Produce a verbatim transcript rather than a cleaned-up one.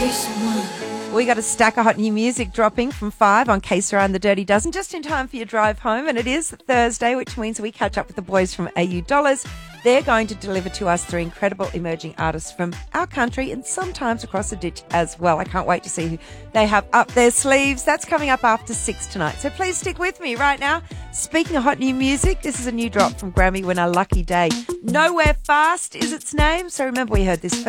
We got a stack of hot new music dropping from five on K S R A and the Dirty Dozen, just in time for your drive home. And it is Thursday, which means we catch up with the boys from A U Dollars. They're going to deliver to us three incredible emerging artists from our country and sometimes across the ditch as well. I can't wait to see who they have up their sleeves. That's coming up after six tonight. So please stick with me right now. Speaking of hot new music, this is a new drop from Grammy winner Lucky Day. Nowhere Fast is its name. So remember, we heard this first.